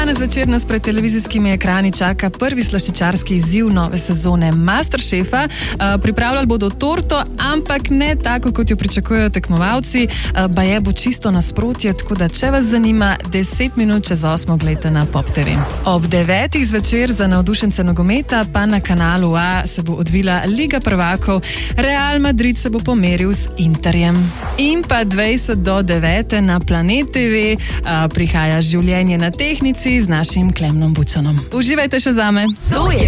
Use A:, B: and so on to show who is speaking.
A: Danes večer nas pred televizijskimi ekrani čaka prvi slaščičarski izziv nove sezone Masterchefa. Pripravljali bodo torto, ampak ne tako, kot jo pričakujejo tekmovalci. Baje bo čisto nasprotje, tako da če vas zanima, 10 minut čez 8 gledajte na Pop TV. Ob 9 zvečer za navdušence nogometa pa na kanalu A se bo odvila Liga prvakov. Real Madrid se bo pomeril z Interjem. In pa 20 do 9 na Planet TV prihaja Življenje na tehnici z našim Klemnom Bučanom. Uživajte še zame.
B: To je